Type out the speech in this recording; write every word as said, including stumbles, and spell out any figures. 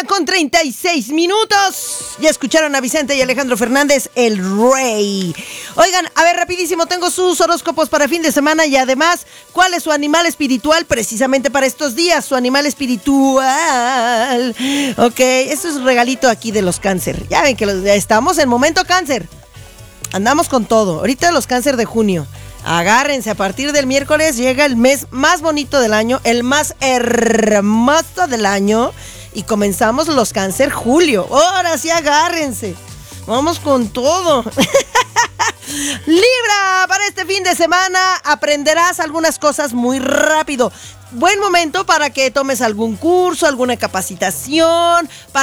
con treinta y seis minutos. Ya escucharon a Vicente y Alejandro Fernández, el Rey. Oigan, a ver, rapidísimo, tengo sus horóscopos para fin de semana y además, ¿cuál es su animal espiritual precisamente para estos días? Su animal espiritual. Ok, esto es un regalito aquí de los cáncer. Ya ven que los, ya estamos en momento cáncer. Andamos con todo. Ahorita los cáncer de junio. Agárrense, a partir del miércoles llega el mes más bonito del año, el más hermoso del año, y comenzamos los cáncer julio. Ahora sí, agárrense. Vamos con todo. Libra, para este fin de semana aprenderás algunas cosas muy rápido. Buen momento para que tomes algún curso, alguna capacitación, para